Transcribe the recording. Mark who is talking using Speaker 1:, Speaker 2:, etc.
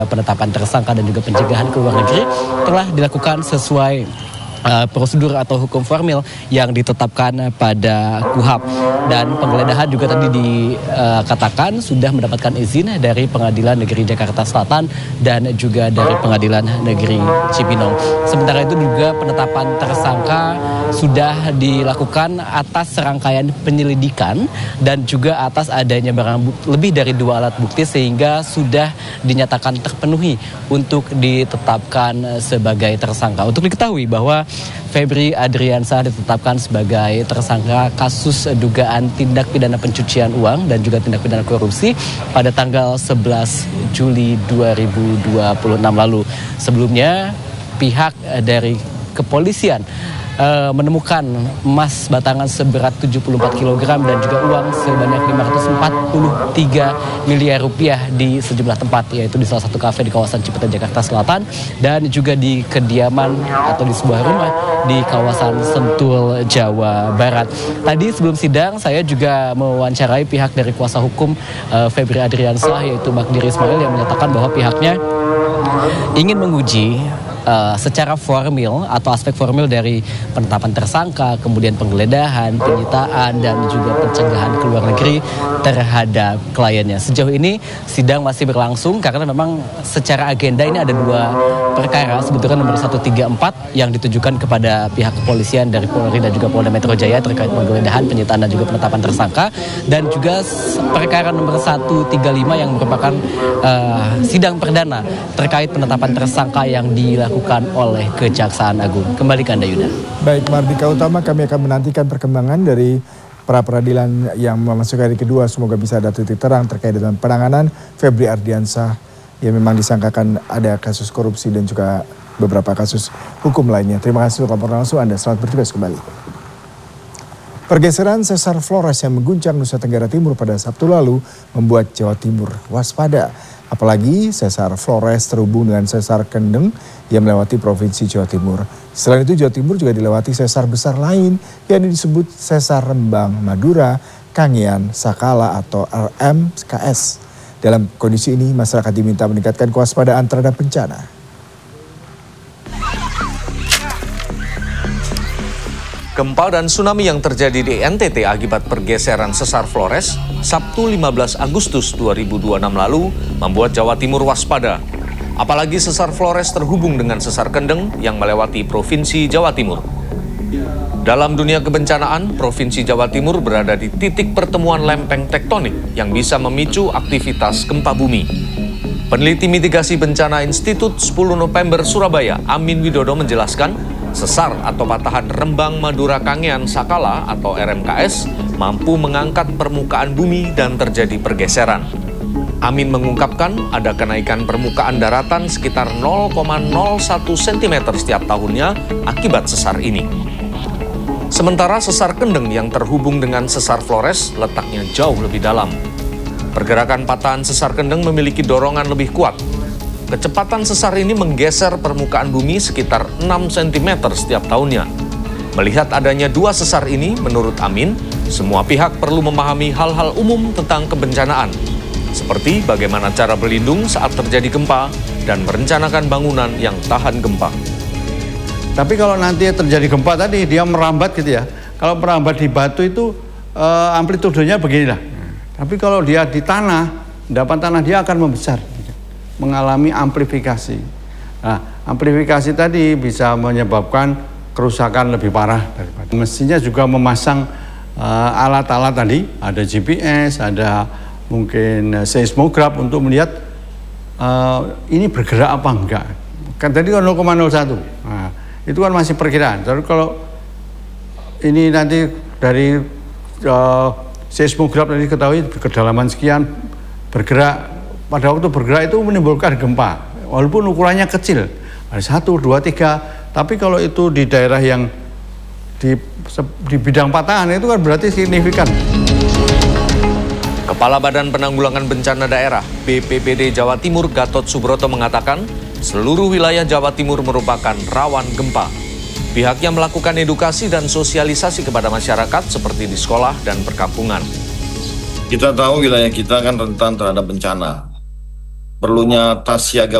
Speaker 1: penetapan tersangka dan juga pencegahan ke luar negeri telah dilakukan sesuai prosedur atau hukum formil yang ditetapkan pada KUHP. Dan penggeledahan juga tadi dikatakan sudah mendapatkan izin dari Pengadilan Negeri Jakarta Selatan dan juga dari Pengadilan Negeri Cibinong. Sementara itu juga penetapan tersangka sudah dilakukan atas serangkaian penyelidikan dan juga atas adanya barang lebih dari 2 alat bukti sehingga sudah dinyatakan terpenuhi untuk ditetapkan sebagai tersangka. Untuk diketahui bahwa Febri Adriansah ditetapkan sebagai tersangka kasus dugaan tindak pidana pencucian uang dan juga tindak pidana korupsi pada tanggal 11 Juli 2026 lalu. Sebelumnya pihak dari kepolisian menemukan emas batangan seberat 74 kg dan juga uang sebanyak 543 miliar rupiah di sejumlah tempat, yaitu di salah satu kafe di kawasan Cipete, Jakarta Selatan, dan juga di kediaman atau di sebuah rumah di kawasan Sentul, Jawa Barat. Tadi sebelum sidang saya juga mewawancarai pihak dari kuasa hukum Febri Adriansah, yaitu Magdir Ismail, yang menyatakan bahwa pihaknya ingin menguji secara formil atau aspek formil dari penetapan tersangka, kemudian penggeledahan, penyitaan, dan juga pencegahan ke luar negeri terhadap kliennya. Sejauh ini sidang masih berlangsung karena memang secara agenda ini ada 2 perkara sebetulnya, nomor 134 yang ditujukan kepada pihak kepolisian dari Polri dan juga Polda Metro Jaya terkait penggeledahan, penyitaan, dan juga penetapan tersangka, dan juga perkara nomor 135 yang merupakan sidang perdana terkait penetapan tersangka yang dilakukan oleh Kejaksaan Agung. Kembali ke Anda, Yuda.
Speaker 2: Baik, Mardika Utama, kami akan menantikan perkembangan dari pra-peradilan yang memasuki hari kedua. Semoga bisa ada titik terang terkait dengan penanganan Febri Adriansah yang memang disangkakan ada kasus korupsi dan juga beberapa kasus hukum lainnya. Terima kasih untuk laporan langsung Anda. Selamat bertugas kembali. Pergeseran sesar Flores yang mengguncang Nusa Tenggara Timur pada Sabtu lalu membuat Jawa Timur waspada. Apalagi sesar Flores terhubung dengan sesar Kendeng yang melewati Provinsi Jawa Timur. Selain itu Jawa Timur juga dilewati sesar besar lain yang disebut sesar Rembang, Madura, Kangean, Sakala atau RMKS. Dalam kondisi ini masyarakat diminta meningkatkan kewaspadaan terhadap bencana.
Speaker 3: Gempa dan tsunami yang terjadi di NTT akibat pergeseran sesar Flores Sabtu 15 Agustus 2026 lalu membuat Jawa Timur waspada. Apalagi sesar Flores terhubung dengan sesar Kendeng yang melewati Provinsi Jawa Timur. Dalam dunia kebencanaan, Provinsi Jawa Timur berada di titik pertemuan lempeng tektonik yang bisa memicu aktivitas gempa bumi. Peneliti mitigasi bencana Institut 10 November Surabaya, Amin Widodo menjelaskan, sesar atau patahan Rembang Madura Kangean Sakala atau RMKS mampu mengangkat permukaan bumi dan terjadi pergeseran. Amin mengungkapkan ada kenaikan permukaan daratan sekitar 0,01 cm setiap tahunnya akibat sesar ini. Sementara sesar Kendeng yang terhubung dengan sesar Flores letaknya jauh lebih dalam. Pergerakan patahan sesar Kendeng memiliki dorongan lebih kuat. Kecepatan sesar ini menggeser permukaan bumi sekitar 6 cm setiap tahunnya. Melihat adanya 2 sesar ini, menurut Amin, semua pihak perlu memahami hal-hal umum tentang kebencanaan, seperti bagaimana cara berlindung saat terjadi gempa dan merencanakan bangunan yang tahan gempa.
Speaker 4: Tapi kalau nanti terjadi gempa tadi, dia merambat gitu ya. Kalau merambat di batu itu amplitudenya beginilah. Tapi kalau dia di tanah, endapan tanah dia akan membesar. Mengalami amplifikasi. Nah, amplifikasi tadi bisa menyebabkan kerusakan lebih parah daripada. Mestinya juga memasang alat-alat tadi, ada GPS, ada mungkin seismograf untuk melihat ini bergerak apa enggak. Kan tadi kan 0,01. Nah, itu kan masih perkiraan. Tapi kalau ini nanti dari seismograf tadi ketahui kedalaman sekian bergerak. Pada waktu bergerak itu menimbulkan gempa, walaupun ukurannya kecil, ada 1, 2, 3. Tapi kalau itu di daerah yang di bidang patahan itu kan berarti signifikan.
Speaker 3: Kepala Badan Penanggulangan Bencana Daerah BPBD Jawa Timur Gatot Subroto mengatakan seluruh wilayah Jawa Timur merupakan rawan gempa. Pihaknya melakukan edukasi dan sosialisasi kepada masyarakat seperti di sekolah dan perkampungan.
Speaker 5: Kita tahu wilayah kita kan rentan terhadap bencana. perlunya tas siaga